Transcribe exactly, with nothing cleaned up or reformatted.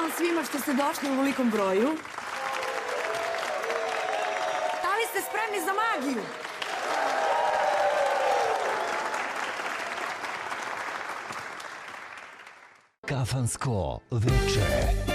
vam svima što ste došli u velikom broju. Da li ste spremni za magiju? Kafansko veče.